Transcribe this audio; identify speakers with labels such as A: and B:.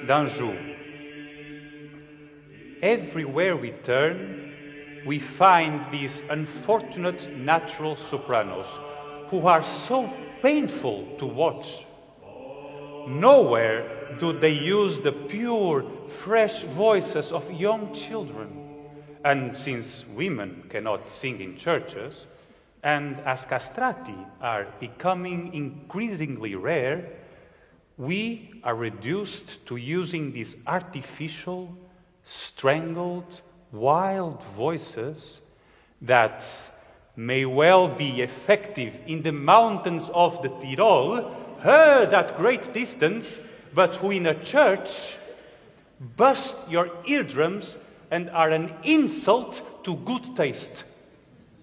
A: d'Anjou. Everywhere we turn, we find these unfortunate natural sopranos who are so painful to watch. Nowhere do they use the pure, fresh voices of young children. And since women cannot sing in churches, and as castrati are becoming increasingly rare, we are reduced to using these artificial, strangled, wild voices that may well be effective in the mountains of the Tyrol, heard at great distance, but who in a church burst your eardrums and are an insult to good taste.